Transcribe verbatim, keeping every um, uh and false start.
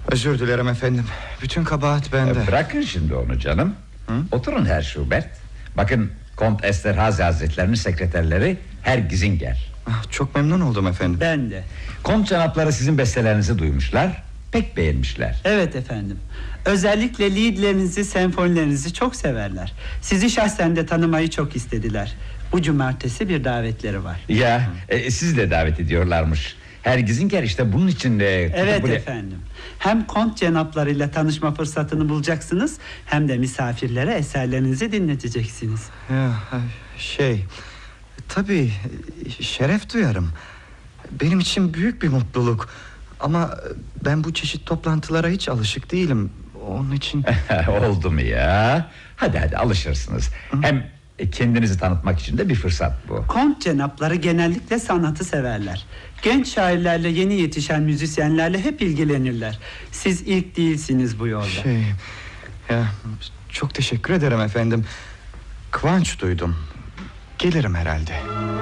Özür dilerim efendim. Bütün kabahat bende. E, bırakın şimdi onu canım. Hı? Oturun Herr Schubert. Bakın Kont Esterhazy Hazretlerinin sekreterleri Herr Gizinger. Çok memnun oldum efendim. Ben de. Kont canapları sizin bestelerinizi duymuşlar, pek beğenmişler. Evet efendim. Özellikle liedlerinizi, senfonilerinizi çok severler. Sizi şahsen de tanımayı çok istediler. Bu cumartesi bir davetleri var. Ya e, sizi de davet ediyorlarmış. Herr Gizinger işte bunun için de... Evet buraya... efendim. Hem kont cenaplarıyla tanışma fırsatını bulacaksınız, hem de misafirlere eserlerinizi dinleteceksiniz. Ya, şey... Tabii şeref duyarım. Benim için büyük bir mutluluk. Ama ben bu çeşit toplantılara hiç alışık değilim. Onun için... Oldu mu ya? Hadi hadi alışırsınız. Hı? Hem kendinizi tanıtmak için de bir fırsat bu. Kont cenapları genellikle sanatı severler. Genç şairlerle, yeni yetişen müzisyenlerle hep ilgilenirler. Siz ilk değilsiniz bu yolda. Şey... Ya, çok teşekkür ederim efendim. Kıvanç duydum. Gelirim herhalde.